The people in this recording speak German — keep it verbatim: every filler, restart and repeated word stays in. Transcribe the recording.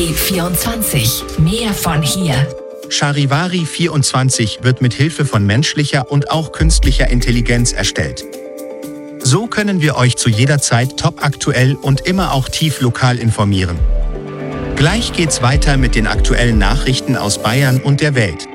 Charivari vierundzwanzig. Mehr von hier. Charivari vierundzwanzig wird mit Hilfe von menschlicher und auch künstlicher Intelligenz erstellt. So können wir euch zu jeder Zeit topaktuell und immer auch tief lokal informieren. Gleich geht's weiter mit den aktuellen Nachrichten aus Bayern und der Welt.